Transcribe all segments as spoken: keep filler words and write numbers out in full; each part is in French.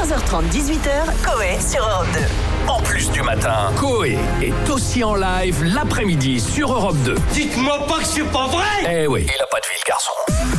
quinze heures trente, dix-huit heures, Coé sur Europe deux. En plus du matin, Coé est aussi en live l'après-midi sur Europe deux. Dites-moi pas que c'est pas vrai. Eh oui, il a pas de vie le garçon.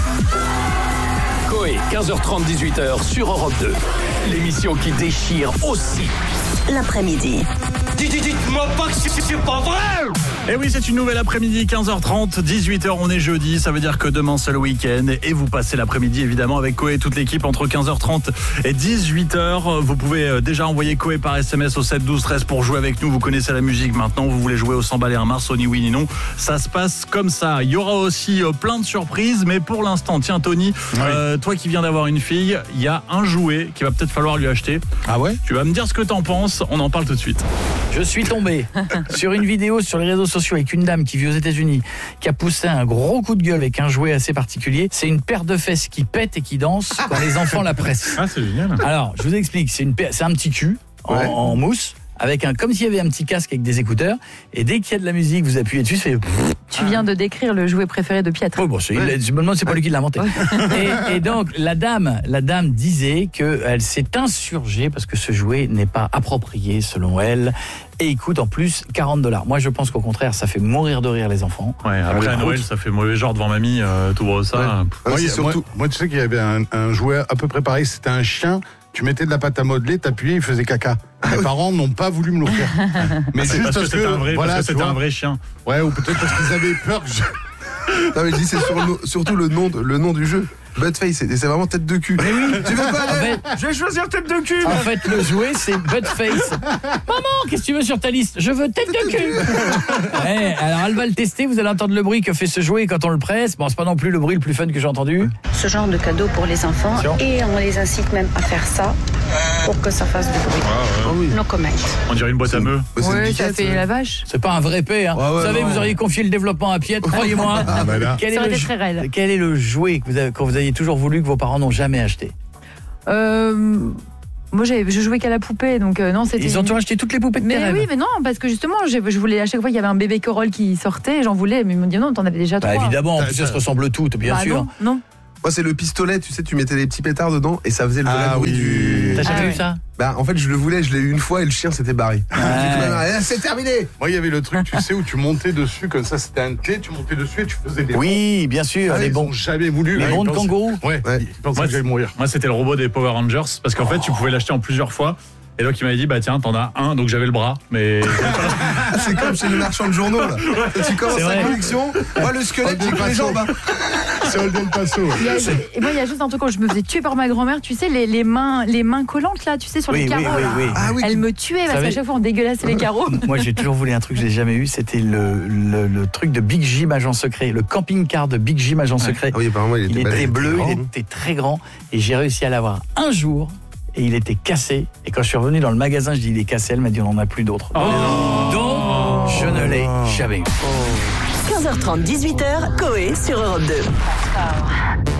Coé, quinze heures trente, dix-huit heures sur Europe deux. L'émission qui déchire aussi l'après-midi. Dites-moi pas que c'est pas vrai. Et oui, c'est une nouvelle après-midi, quinze heures trente, dix-huit heures, on est jeudi, ça veut dire que demain c'est le week-end et vous passez l'après-midi évidemment avec Coé et toute l'équipe entre quinze heures trente et dix-huit heures. Vous pouvez déjà envoyer Coé par S M S au sept douze treize pour jouer avec nous, vous connaissez la musique maintenant, vous voulez jouer au cent balles et un Mars, ni oui ni non, ça se passe comme ça. Il y aura aussi plein de surprises, mais pour l'instant, tiens Tony, oui. euh, toi qui viens d'avoir une fille, il y a un jouet qu'il va peut-être falloir lui acheter. Ah ouais ? Tu vas me dire ce que t'en penses, on en parle tout de suite. Je suis tombé sur une vidéo sur les réseaux sociaux avec une dame qui vit aux États-Unis, qui a poussé un gros coup de gueule avec un jouet assez particulier. C'est une paire de fesses qui pète et qui danse quand les enfants la pressent. Ah, c'est génial. Alors, je vous explique, c'est, une paire, c'est un petit cul en, ouais. en mousse, avec un, comme s'il y avait un petit casque avec des écouteurs, et dès qu'il y a de la musique, vous appuyez dessus, ça fait... Tu viens de décrire le jouet préféré de Pietre. Oh bon, c'est, ouais. Je me demande, c'est pas lui qui l'a inventé. et, et donc, la dame, la dame disait qu'elle s'est insurgée parce que ce jouet n'est pas approprié, selon elle, et il coûte en plus quarante dollars. Moi, je pense qu'au contraire, ça fait mourir de rire les enfants. Ouais, après à Noël, ça fait mauvais genre devant mamie, euh, tout gros ça. Ouais. Moi, Ouais, c'est surtout... moi, moi, tu sais qu'il y avait un, un jouet à peu près pareil, c'était un chien. Tu mettais de la pâte à modeler, t'appuyais, il faisait caca. Mes parents n'ont pas voulu me l'offrir. Mais c'est juste parce, parce que c'était un vrai, voilà, parce que c'était un vrai chien. Ouais, ou peut-être parce qu'ils avaient peur que je... Non mais je dis c'est sur le, surtout le nom, de, le nom du jeu. Buttface, c'est, c'est vraiment tête de cul. Mais oui, tu veux pas en fait, je vais choisir tête de cul. En fait, le jouet, c'est Buttface. Maman, qu'est-ce que tu veux sur ta liste ? Je veux tête de cul. Ouais, alors elle va le tester, vous allez entendre le bruit que fait ce jouet quand on le presse. Bon, c'est pas non plus le bruit le plus fun que j'ai entendu. Ce genre de cadeau pour les enfants, et on les incite même à faire ça pour que ça fasse du bruit. Ah, ouais. Oui. No comment. On dirait une boîte à meux. Oui, ouais, ça fait la vache. C'est pas un vrai P, hein. Ouais, ouais, vous savez, non. Vous auriez confié le développement à Pietre, croyez-moi. Ah, bah là. Quel, ça est aurait le, été très réel. Quel est le jouet que vous avez, quand vous aviez toujours voulu que vos parents n'ont jamais acheté ? Euh... Moi, j'ai, je jouais qu'à la poupée, donc euh, non, c'était... Ils ont toujours acheté toutes les poupées de mais tes rêves. Oui, mais non, parce que justement, je, je voulais, à chaque fois qu'il y avait un bébé Corolle qui sortait, j'en voulais, mais ils m'ont dit non, t'en avais déjà bah, trois. Évidemment, en plus, elles se ressemblent toutes, bien bah, sûr. Non, non. Moi, c'est le pistolet, tu sais, tu mettais des petits pétards dedans et ça faisait le ah, bruit oui. du... T'as jamais ah, vu ouais. ça ? Bah, en fait, je le voulais, je l'ai eu une fois et le chien s'était barré. Ouais. Ah, c'est terminé. Moi, il y avait le truc, tu sais, où tu montais dessus, comme ça, c'était un clé, tu montais dessus et tu faisais des oui, bonds. Bien sûr, ah, les ils bons. ont jamais voulu. Les hein, bons de kangourou. Ouais, ouais. Ils pensaient que j'allais mourir. Moi, c'était le robot des Power Rangers, parce qu'en oh. fait, tu pouvais l'acheter en plusieurs fois. Et donc il m'avait dit bah tiens t'en as un, donc j'avais le bras mais c'est comme chez le marchand de journaux là. Tu commences la collection, moi le squelette j'ai que les jambes. C'est Holden Passo. Et moi il y a juste un truc quand je me faisais tuer par ma grand-mère, tu sais les, les mains les mains collantes là, tu sais sur oui, les carreaux. Oui, oui, oui. Ah, oui, elle me tuait parce qu'à chaque fois on dégueulassait les carreaux. Moi j'ai toujours voulu un truc que j'ai jamais eu, c'était le, le, le truc de Big Jim Agent Secret, le camping-car de Big Jim Agent Secret. Ah oui, apparemment il était, il était bleu, grand. il était très grand et j'ai réussi à l'avoir un jour. Et il était cassé. Et quand je suis revenu dans le magasin, je dis il est cassé. Elle m'a dit on n'en a plus d'autres. Oh. Donc, je ne l'ai jamais eu. quinze heures trente, dix-huit heures, Coé sur Europe deux.